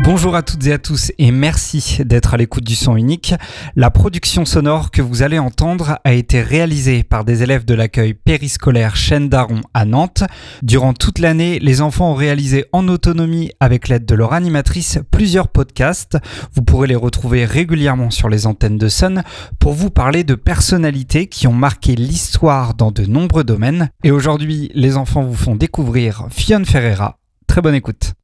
Bonjour à toutes et à tous et merci d'être à l'écoute du son unique. La production sonore que vous allez entendre a été réalisée par des élèves de l'accueil périscolaire Chêne d'Aron à Nantes. Durant toute l'année, les enfants ont réalisé en autonomie avec l'aide de leur animatrice plusieurs podcasts. Vous pourrez les retrouver régulièrement sur les antennes de Sun pour vous parler de personnalités qui ont marqué l'histoire dans de nombreux domaines. Et aujourd'hui, les enfants vous font découvrir Fionn Ferreira. Très bonne écoute.